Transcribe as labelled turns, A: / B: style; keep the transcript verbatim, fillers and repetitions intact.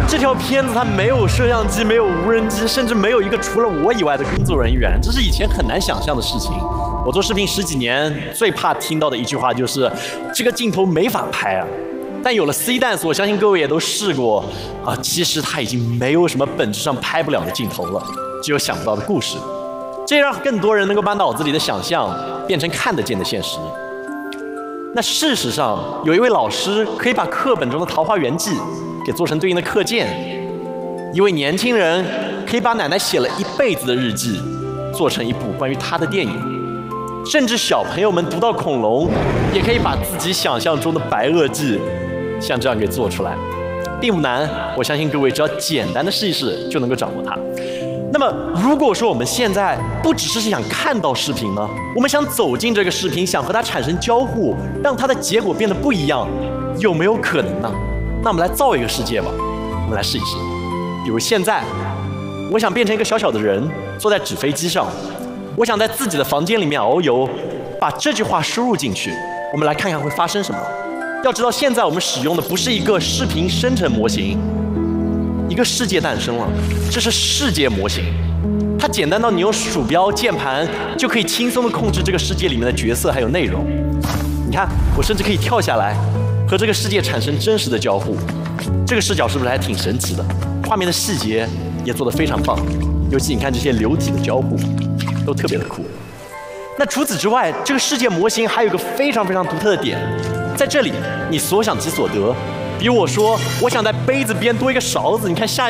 A: 这条片子它没有摄像机，没有无人机，甚至没有一个除了我以外的工作人员，这是以前很难想象的事情。我做视频十几年，最怕听到的一句话就是这个镜头没法拍啊。但有了 C Dance， 我相信各位也都试过啊，其实它已经没有什么本质上拍不了的镜头了，只有想不到的故事。这也让更多人能够把脑子里的想象变成看得见的现实。那事实上，有一位老师可以把课本中的《桃花源记》给做成对应的课件，一位年轻人可以把奶奶写了一辈子的日记做成一部关于她的电影，甚至小朋友们读到恐龙，也可以把自己想象中的白垩纪像这样给做出来，并不难。我相信各位只要简单的试一试就能够掌握它。那么，如果说我们现在不只是想看到视频呢，我们想走进这个视频，想和它产生交互，让它的结果变得不一样，有没有可能呢？那我们来造一个世界吧，我们来试一试。比如现在，我想变成一个小小的人，坐在纸飞机上，我想在自己的房间里面遨游，把这句话输入进去，我们来看看会发生什么。要知道，现在我们使用的不是一个视频生成模型，一个世界诞生了，这是世界模型。它简单到你用鼠标、键盘就可以轻松地控制这个世界里面的角色还有内容。你看，我甚至可以跳下来，和这个世界产生真实的交互。这个视角是不是还挺神奇的？画面的细节也做得非常棒，尤其你看这些流体的交互，都特别的酷。那除此之外，这个世界模型还有一个非常非常独特的点，在这里你所想即所得。比如我说，我想在杯子边多一个勺子，你看下